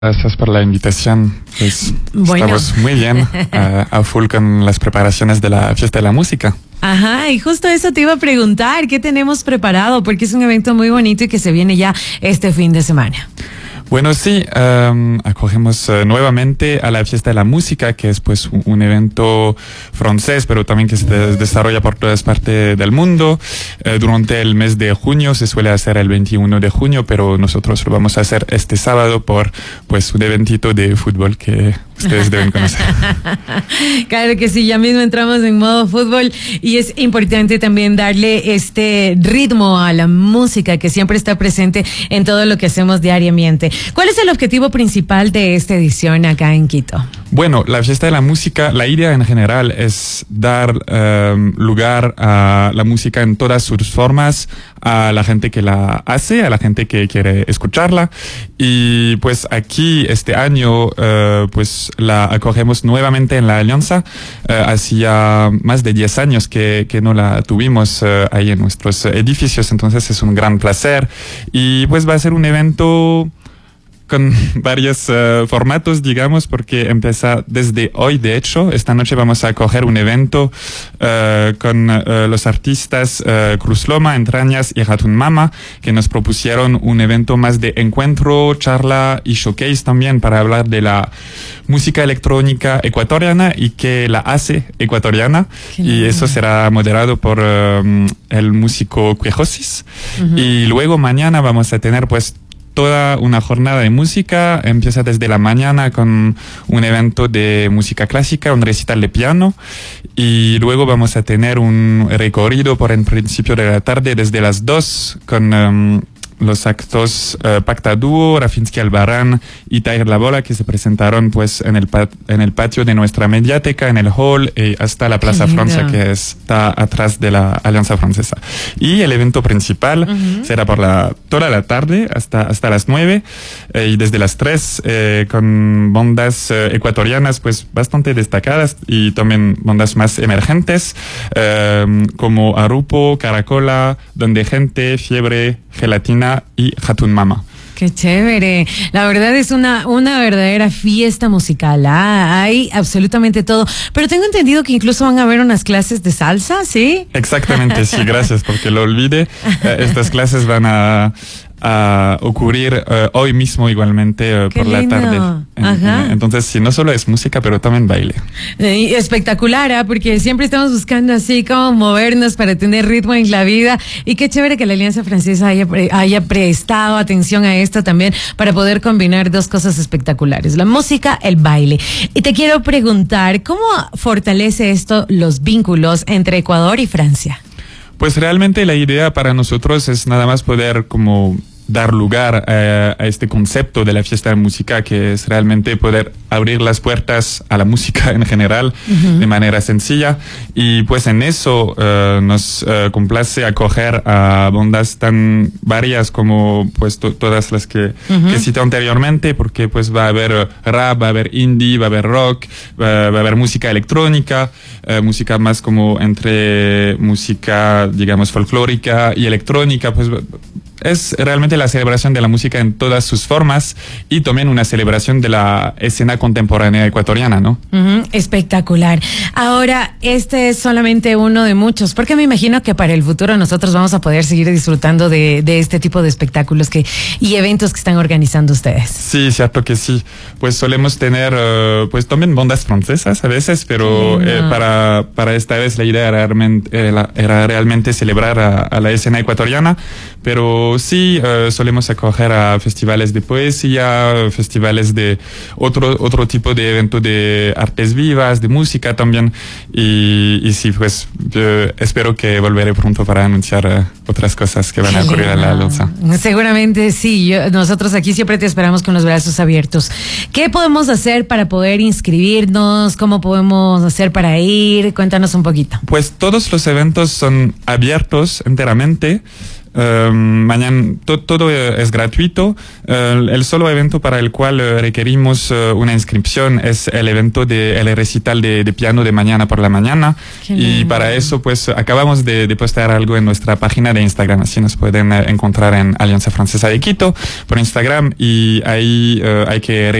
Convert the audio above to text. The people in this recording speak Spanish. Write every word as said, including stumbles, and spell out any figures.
Gracias por la invitación. Pues bueno. Estamos muy bien uh, a full con las preparaciones de la fiesta de la música. Ajá, y justo eso te iba a preguntar, ¿qué tenemos preparado? Porque es un evento muy bonito y que se viene ya este fin de semana. Bueno, sí, um, acogemos uh, nuevamente a la fiesta de la música, que es pues un, un evento francés, pero también que se de desarrolla por todas partes del mundo. Uh, durante el mes de junio, se suele hacer el veintiuno de junio, pero nosotros lo vamos a hacer este sábado por pues un eventito de fútbol que ustedes deben conocer. Claro que sí, ya mismo entramos en modo fútbol y es importante también darle este ritmo a la música que siempre está presente en todo lo que hacemos diariamente. ¿Cuál es el objetivo principal de esta edición acá en Quito? Bueno, la fiesta de la música, la idea en general es dar um, lugar a la música en todas sus formas, a la gente que la hace, a la gente que quiere escucharla. Y pues aquí este año uh, pues la acogemos nuevamente en la Alianza. Uh, hacía más de diez años que, que no la tuvimos uh, ahí en nuestros edificios, entonces es un gran placer. Y pues va a ser un evento con varios uh, formatos, digamos, porque empieza desde hoy. De hecho, esta noche vamos a acoger un evento uh, con uh, los artistas uh, Cruz Loma, Entrañas y Hatun Mama, que nos propusieron un evento más de encuentro, charla y showcase también para hablar de la música electrónica ecuatoriana y que la hace ecuatoriana. Qué y eso será moderado por um, el músico Cuejosis. Uh-huh. Y luego mañana vamos a tener pues toda una jornada de música. Empieza desde la mañana con un evento de música clásica, un recital de piano, y luego vamos a tener un recorrido por el principio de la tarde desde las dos con um, los actos uh, Pacta Dúo, Rafinsky Albarrán y Tair La Bola, que se presentaron pues en el pat en el patio de nuestra mediateca, en el hall, y hasta la Plaza Francia, que está atrás de la Alianza Francesa. Y el evento principal uh-huh. será por la toda la tarde hasta hasta las nueve, eh, y desde las tres eh, con bandas eh, ecuatorianas pues bastante destacadas y también bandas más emergentes eh, como Arupo, Caracola, Donde Gente, Fiebre, Gelatina y Hatun Mama. Qué chévere. La verdad es una, una verdadera fiesta musical. ¿Ah? Hay absolutamente todo. Pero tengo entendido que incluso van a haber unas clases de salsa, ¿sí? Exactamente, sí, gracias porque lo olvidé. Eh, estas clases van a, a ocurrir uh, hoy mismo igualmente uh, por lindo. la tarde. Ajá. Entonces, sí, no solo es música, pero también baile. Eh, espectacular, ¿eh? Porque siempre estamos buscando así como movernos para tener ritmo en la vida. Y qué chévere que la Alianza Francesa haya, haya prestado atención a esto también para poder combinar dos cosas espectaculares: la música, el baile. Y te quiero preguntar, ¿cómo fortalece esto los vínculos entre Ecuador y Francia? Pues realmente la idea para nosotros es nada más poder como dar lugar a, a este concepto de la fiesta de música, que es realmente poder abrir las puertas a la música en general uh-huh. de manera sencilla. Y pues en eso uh, nos uh, complace acoger a bandas tan varias como pues to todas las que, uh-huh. que cité anteriormente, porque pues va a haber rap, va a haber indie, va a haber rock, va, va a haber música electrónica, uh, música más como entre música, digamos, folclórica y electrónica. Pues es realmente la celebración de la música en todas sus formas y también una celebración de la escena contemporánea ecuatoriana, ¿no? Uh-huh, espectacular. Ahora, este es solamente uno de muchos, porque me imagino que para el futuro nosotros vamos a poder seguir disfrutando de, de este tipo de espectáculos que y eventos que están organizando ustedes. Sí, cierto que sí. Pues solemos tener, uh, pues también bandas francesas a veces, pero eh, para, para esta vez la idea era realmente, era, era realmente celebrar a, a la escena ecuatoriana, pero sí, uh, solemos acoger a festivales de poesía, festivales de otro otro tipo de eventos de artes vivas, de música también. Y, y sí, pues uh, espero que volveré pronto para anunciar uh, otras cosas que van a ocurrir a la Alianza. Seguramente sí. Yo, nosotros aquí siempre te esperamos con los brazos abiertos. ¿Qué podemos hacer para poder inscribirnos? ¿Cómo podemos hacer para ir? Cuéntanos un poquito. Pues todos los eventos son abiertos enteramente. Uh, mañana to, todo es gratuito. Uh, el solo evento para el cual uh, requerimos uh, una inscripción es el evento de el recital de, de piano de mañana por la mañana. Qué y lindo. Para eso pues acabamos de, de postear algo en nuestra página de Instagram, así nos pueden uh, encontrar en Alianza Francesa de Quito por Instagram, y ahí uh, hay que